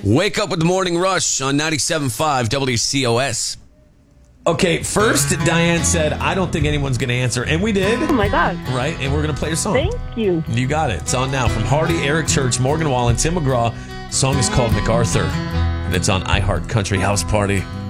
Wake up with the Morning Rush on 97.5 WCOS. Okay, first Diane said, I don't think anyone's going to answer. And we did. Oh, my God. Right? And we're going to play your song. Thank you. You got it. It's on now. From Hardy, Eric Church, Morgan Wallen, Tim McGraw. Song is called MacArthur. And it's on iHeart Country House Party.